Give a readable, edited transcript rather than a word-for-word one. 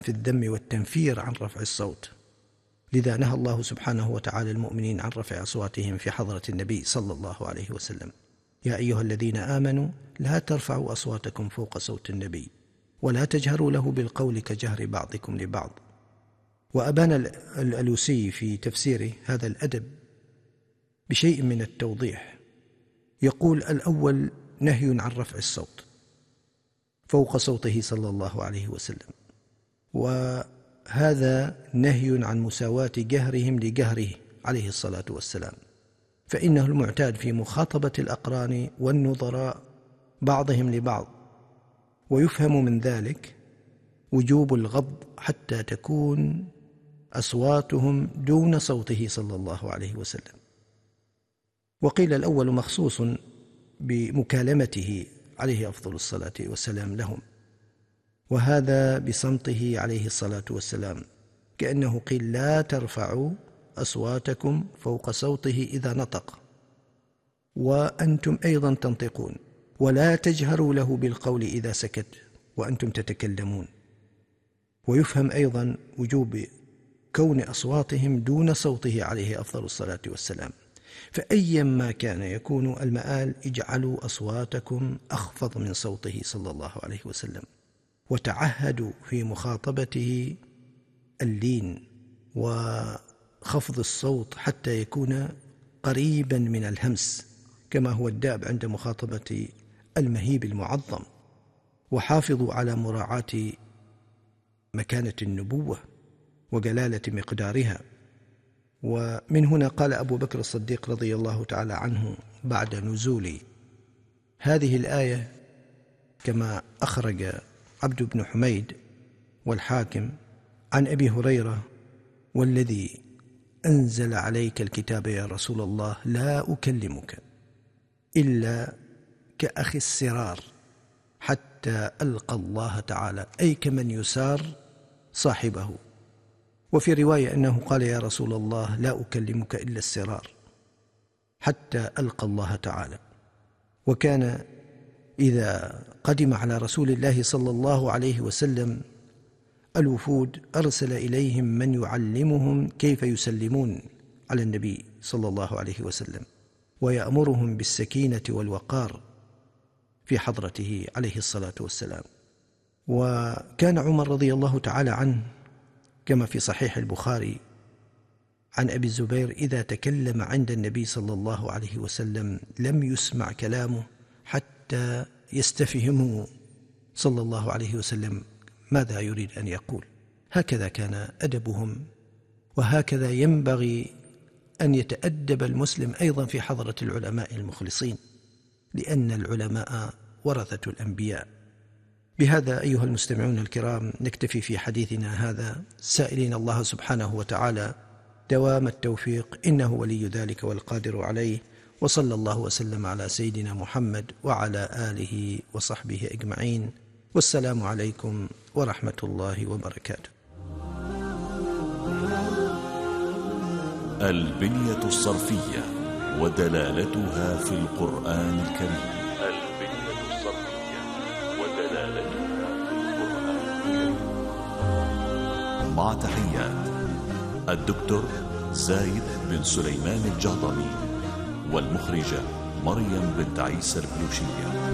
في الذم والتنفير عن رفع الصوت، لذا نهى الله سبحانه وتعالى المؤمنين عن رفع أصواتهم في حضرة النبي صلى الله عليه وسلم. يا أيها الذين آمنوا لا ترفعوا أصواتكم فوق صوت النبي ولا تجهروا له بالقول كجهر بعضكم لبعض. وأبان الألوسي في تفسيره هذا الأدب بشيء من التوضيح، يقول: الأول نهي عن رفع الصوت فوق صوته صلى الله عليه وسلم، وهذا نهي عن مساواة جهرهم لجهره عليه الصلاة والسلام، فإنه المعتاد في مخاطبة الأقران والنظراء بعضهم لبعض، ويفهم من ذلك وجوب الغض حتى تكون أصواتهم دون صوته صلى الله عليه وسلم. وقيل الأول مخصوص بمكالمته عليه أفضل الصلاة والسلام لهم، وهذا بصمته عليه الصلاة والسلام، كأنه قيل: لا ترفعوا أصواتكم فوق صوته إذا نطق وأنتم أيضا تنطقون، ولا تجهروا له بالقول إذا سكت وأنتم تتكلمون. ويفهم أيضا وجوب كون أصواتهم دون صوته عليه أفضل الصلاة والسلام، فأيما كان يكون المآل اجعلوا أصواتكم أخفض من صوته صلى الله عليه وسلم، وتعهدوا في مخاطبته اللين وخفض الصوت حتى يكون قريبا من الهمس، كما هو الدأب عند مخاطبة المهيب المعظم. وحافظوا على مراعاة مكانة النبوة وجلالة مقدارها. ومن هنا قال أبو بكر الصديق رضي الله تعالى عنه بعد نزول هذه الآية، كما أخرج عبد بن حميد والحاكم عن أبي هريرة: والذي أنزل عليك الكتاب يا رسول الله لا أكلمك إلا كأخي السرار حتى ألقى الله تعالى، أي كمن يسار صاحبه. وفي رواية أنه قال: يا رسول الله لا أكلمك إلا السرار حتى ألقى الله تعالى. وكان إذا قدم على رسول الله صلى الله عليه وسلم الوفود أرسل إليهم من يعلمهم كيف يسلمون على النبي صلى الله عليه وسلم، ويأمرهم بالسكينة والوقار في حضرته عليه الصلاة والسلام. وكان عمر رضي الله تعالى عنه كما في صحيح البخاري عن أبي الزبير إذا تكلم عند النبي صلى الله عليه وسلم لم يسمع كلامه حتى يستفهمه صلى الله عليه وسلم ماذا يريد أن يقول. هكذا كان أدبهم، وهكذا ينبغي أن يتأدب المسلم أيضا في حضرة العلماء المخلصين، لأن العلماء ورثة الأنبياء. بهذا أيها المستمعون الكرام نكتفي في حديثنا هذا، سائلين الله سبحانه وتعالى دوام التوفيق، إنه ولي ذلك والقادر عليه. وصلى الله وسلم على سيدنا محمد وعلى آله وصحبه أجمعين، والسلام عليكم ورحمة الله وبركاته. البنية الصرفية ودلالتها في القرآن الكريم. البنية الصرفية ودلالتها في القرآن الكريم. مع تحيات الدكتور زايد بن سليمان الجهضمي، والمخرجة مريم بنت عيسى البلوشية.